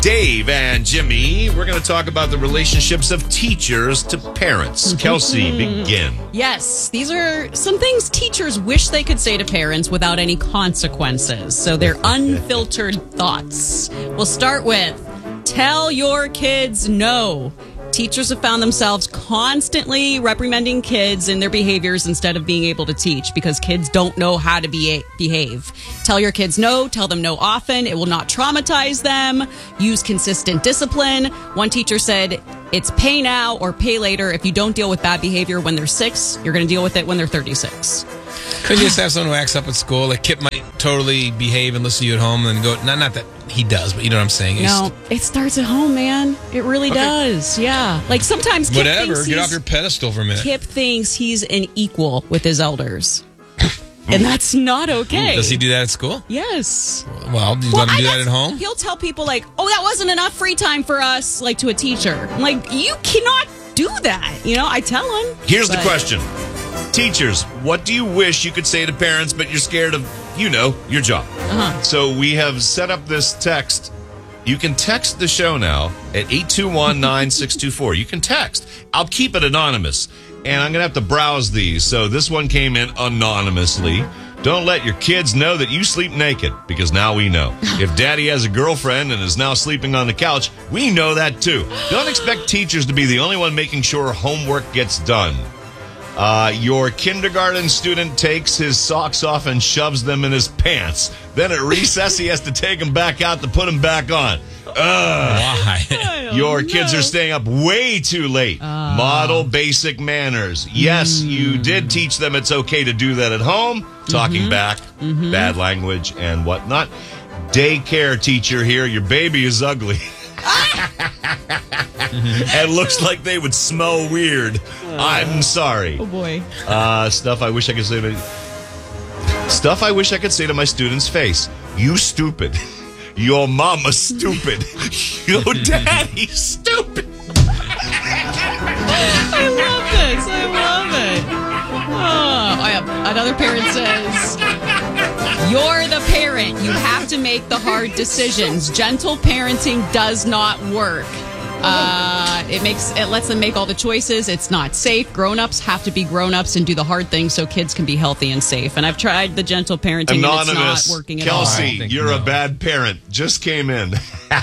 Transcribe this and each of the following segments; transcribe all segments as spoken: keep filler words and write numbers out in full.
Dave and Jimmy, we're going to talk about the relationships of teachers to parents. Kelsey, begin. Yes, these are some things teachers wish they could say to parents without any consequences. So they're unfiltered thoughts. We'll start with, tell your kids no. Teachers have found themselves constantly reprimanding kids and their behaviors instead of being able to teach because kids don't know how to be- behave. Tell your kids no, tell them no often. It will not traumatize them. Use consistent discipline. One teacher said, it's pay now or pay later. If you don't deal with bad behavior when they're six, you're going to deal with it when they're thirty-six. Could you just have someone who acts up at school? Like Kip might totally behave and listen to you at home and go, not, not that he does, but you know what I'm saying? It's no, it starts at home, man. It really okay. does. Yeah. Like sometimes Kip Whatever, thinks get off your pedestal for a minute. Kip thinks he's an equal with his elders. And that's not okay. Does he do that at school? Yes. Well, do you well, let him do I that at home? He'll tell people like, oh, that wasn't enough free time for us, like to a teacher. I'm like, you cannot do that. You know, I tell him. Here's but... the question. Teachers, what do you wish you could say to parents, but you're scared of, you know, your job? Uh-huh. So we have set up this text. You can text the show now at eight two one, nine six two four. You can text. I'll keep it anonymous. And I'm going to have to browse these. So this one came in anonymously. Don't let your kids know that you sleep naked, because now we know. If daddy has a girlfriend and is now sleeping on the couch, we know that too. Don't expect teachers to be the only one making sure homework gets done. Uh, your kindergarten student takes his socks off and shoves them in his pants. Then at recess, he has to take them back out to put them back on. Ugh. Why? Your kids are staying up way too late. Uh, Model basic manners. Yes, mm. you did teach them it's okay to do that at home. Talking mm-hmm. back, mm-hmm. bad language, and whatnot. Daycare teacher here, your baby is ugly. And looks like they would smell weird. Uh, I'm sorry. Oh, boy. Uh, stuff I wish I could say to... Stuff I wish I could say to my student's face. You stupid. Your mama's stupid. Your daddy's stupid. I love this. I love it. Oh, I have, another parent says, you're the parent. You have to make the hard decisions. Gentle parenting does not work. Uh, it makes it lets them make all the choices. It's not safe. Grown-ups have to be grown-ups and do the hard things so kids can be healthy and safe. And I've tried the gentle parenting Anonymous. and it's not working at Kelsey, all. you're no. a bad parent. Just came in.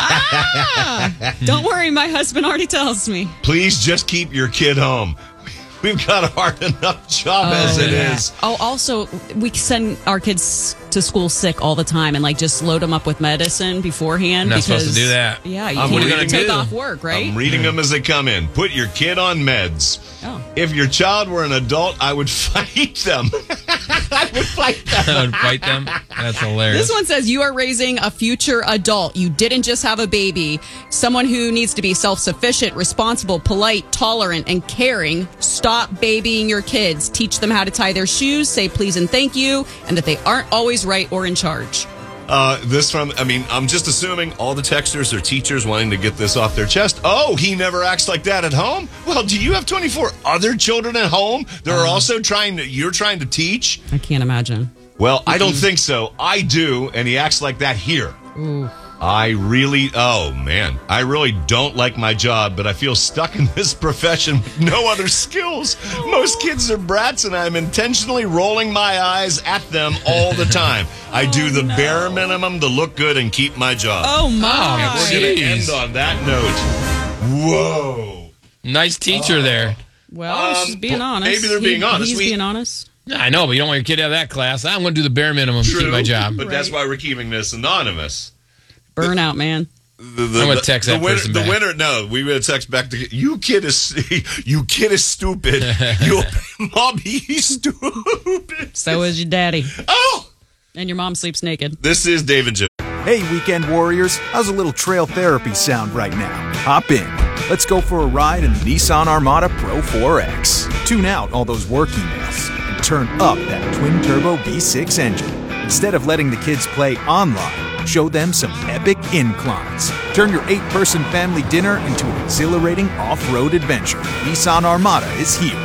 ah, don't worry, my husband already tells me. Please just keep your kid home. We've got a hard enough job oh, as it yeah. is. Oh, also, we send our kids to school sick all the time and like just load them up with medicine beforehand. Not because, supposed to do that. Yeah, you I'm can't gonna take do? off work, right? I'm reading them as they come in. Put your kid on meds. Oh. If your child were an adult, I would fight them. I would fight them. I would fight them. That's hilarious. This one says you are raising a future adult. You didn't just have a baby. Someone who needs to be self-sufficient, responsible, polite, tolerant, and caring. Stop babying your kids. Teach them how to tie their shoes, say please and thank you, and that they aren't always right or in charge. Uh, this from, I mean, I'm just assuming all the texters are teachers wanting to get this off their chest. Oh, he never acts like that at home? Well, do you have twenty-four other children at home that are uh, also trying to, you're trying to teach? I can't imagine. Well, I don't think so. I do, and he acts like that here. Ooh. I really, oh man, I really don't like my job, but I feel stuck in this profession with no other skills. Most kids are brats, and I'm intentionally rolling my eyes at them all the time. I oh, do the no. bare minimum to look good and keep my job. Oh, my. Oh, we're going to end on that note. Whoa. Nice teacher uh, there. Well, um, she's being honest. Maybe they're being he, honest. He's we, being honest. Yeah, I know, but you don't want your kid to have that class. I'm going to do the bare minimum True, to keep my job. But right. That's why we're keeping this anonymous. Burnout, man. The, the, I'm going to text the, that the winner, person the back. winner, no, we would text back to you. Kid is you. Kid is stupid. Your mom, he's stupid. So is your daddy. Oh, and your mom sleeps naked. This is David Jim. Hey, weekend warriors! How's a little trail therapy sound right now? Hop in. Let's go for a ride in the Nissan Armada Pro four X. Tune out all those work emails and turn up that twin-turbo V six engine. Instead of letting the kids play online, show them some epic inclines. Turn your eight-person family dinner into an exhilarating off-road adventure. Nissan Armada is here.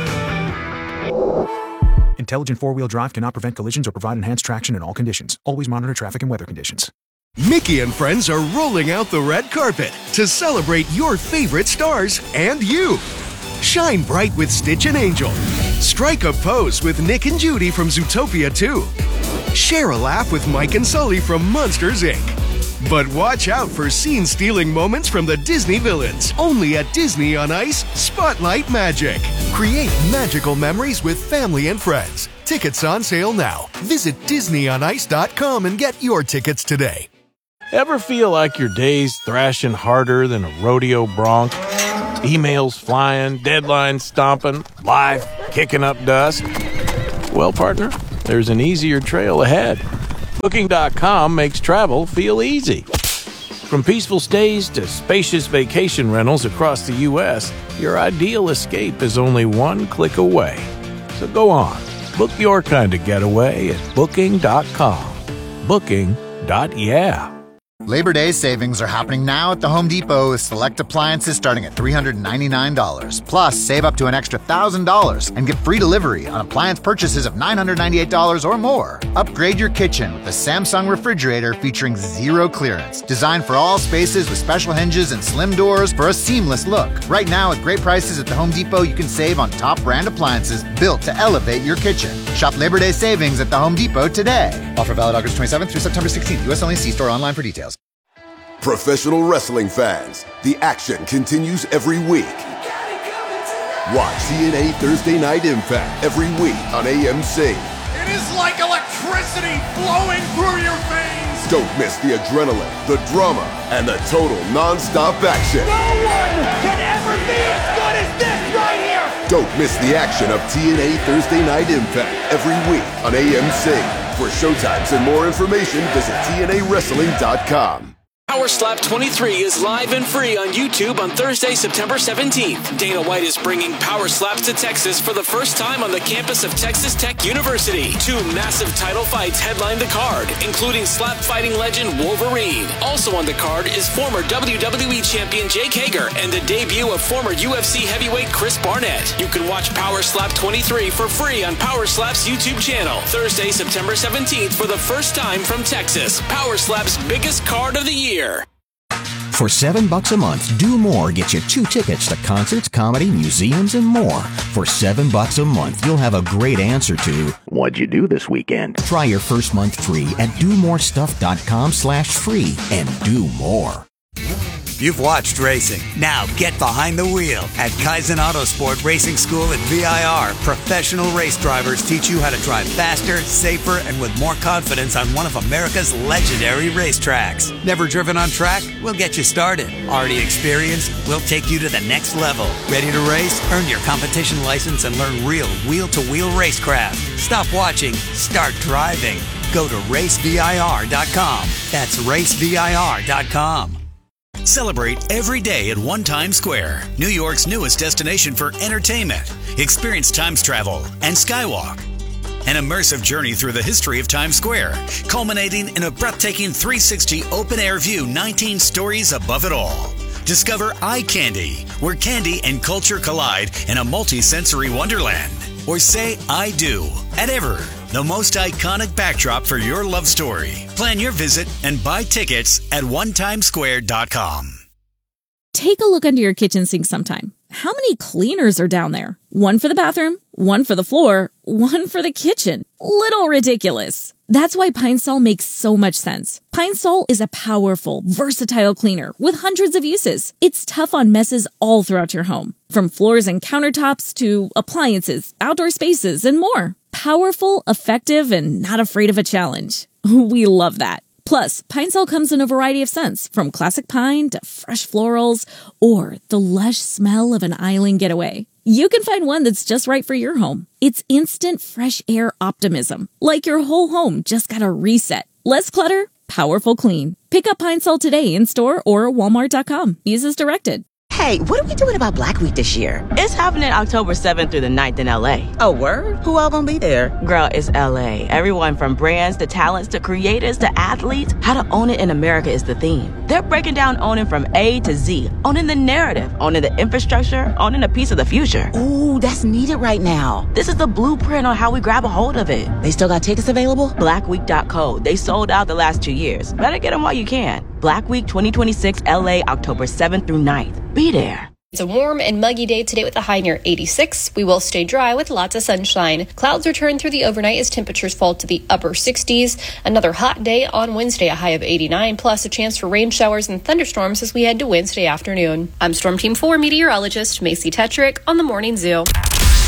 Intelligent four-wheel drive cannot prevent collisions or provide enhanced traction in all conditions. Always monitor traffic and weather conditions. Mickey and friends are rolling out the red carpet to celebrate your favorite stars and you. Shine bright with Stitch and Angel. Strike a pose with Nick and Judy from Zootopia two. Share a laugh with Mike and Sully from Monsters, Incorporated. But watch out for scene-stealing moments from the Disney villains. Only at Disney on Ice, Spotlight Magic. Create magical memories with family and friends. Tickets on sale now. Visit disney on ice dot com and get your tickets today. Ever feel like your day's thrashing harder than a rodeo bronc? Emails flying, deadlines stomping, life kicking up dust? Well, partner, there's an easier trail ahead. Booking dot com makes travel feel easy. From peaceful stays to spacious vacation rentals across the U S, your ideal escape is only one click away. So go on, book your kind of getaway at booking dot com. Booking. Yeah. Labor Day savings are happening now at the Home Depot with select appliances starting at three hundred ninety-nine dollars. Plus, save up to an extra one thousand dollars and get free delivery on appliance purchases of nine hundred ninety-eight dollars or more. Upgrade your kitchen with the Samsung refrigerator featuring zero clearance. Designed for all spaces with special hinges and slim doors for a seamless look. Right now, at great prices at the Home Depot, you can save on top brand appliances built to elevate your kitchen. Shop Labor Day savings at the Home Depot today. Offer valid August twenty-seventh through September sixteenth. U S only. See store online for details. Professional wrestling fans, the action continues every week. Watch T N A Thursday Night Impact every week on A M C. It is like electricity flowing through your veins. Don't miss the adrenaline, the drama, and the total non-stop action. No one can ever be as good as this right here. Don't miss the action of T N A Thursday Night Impact every week on A M C. For showtimes and more information, visit T N A wrestling dot com. Power Slap twenty-three is live and free on YouTube on Thursday, September seventeenth. Dana White is bringing Power Slaps to Texas for the first time on the campus of Texas Tech University. Two massive title fights headline the card, including slap fighting legend Wolverine. Also on the card is former W W E champion Jake Hager and the debut of former U F C heavyweight Chris Barnett. You can watch Power Slap twenty-three for free on Power Slap's YouTube channel. Thursday, September seventeenth for the first time from Texas. Power Slap's biggest card of the year. For seven bucks a month, Do More gets you two tickets to concerts, comedy, museums, and more. For seven bucks a month, you'll have a great answer to what'd you do this weekend? Try your first month free at do more stuff dot com slash free and do more. You've watched racing. Now get behind the wheel. At Kaizen Autosport Racing School at V I R, professional race drivers teach you how to drive faster, safer, and with more confidence on one of America's legendary racetracks. Never driven on track? We'll get you started. Already experienced? We'll take you to the next level. Ready to race? Earn your competition license and learn real wheel-to-wheel racecraft. Stop watching. Start driving. Go to race V I R dot com. That's race V I R dot com. Celebrate every day at One Times Square, New York's newest destination for entertainment. Experience Times Travel and Skywalk. An immersive journey through the history of Times Square, culminating in a breathtaking three sixty open-air view, nineteen stories above it all. Discover Eye Candy, where candy and culture collide in a multi-sensory wonderland. Or say I do at Ever, the most iconic backdrop for your love story. Plan your visit and buy tickets at one times square dot com. Take a look under your kitchen sink sometime. How many cleaners are down there? One for the bathroom, one for the floor, one for the kitchen. Little ridiculous. That's why Pine Sol makes so much sense. Pine Sol is a powerful, versatile cleaner with hundreds of uses. It's tough on messes all throughout your home, from floors and countertops to appliances, outdoor spaces, and more. Powerful, effective, and not afraid of a challenge. We love that. Plus, Pine Sol comes in a variety of scents, from classic pine to fresh florals or the lush smell of an island getaway. You can find one that's just right for your home. It's instant fresh air optimism, like your whole home just got a reset. Less clutter, powerful clean. Pick up Pine Sol today in store or walmart dot com. Use as directed. Hey, what are we doing about Black Week this year? It's happening October seventh through the ninth in L A. Oh, word? Who all gonna be there? Girl, it's L A. Everyone from brands to talents to creators to athletes. How to own it in America is the theme. They're breaking down owning from A to Z. Owning the narrative, owning the infrastructure, owning a piece of the future. Ooh, that's needed right now. This is the blueprint on how we grab a hold of it. They still got tickets available? black week dot co. They sold out the last two years. Better get them while you can. Black Week twenty twenty-six L A, October seventh through ninth. Be there. It's a warm and muggy day today with a high near eighty-six. We will stay dry with lots of sunshine. Clouds return through the overnight as temperatures fall to the upper sixties. Another hot day on Wednesday, a high of eighty-nine, plus a chance for rain showers and thunderstorms as we head to Wednesday afternoon. I'm Storm Team four meteorologist Macy Tetrick on the Morning Zoo.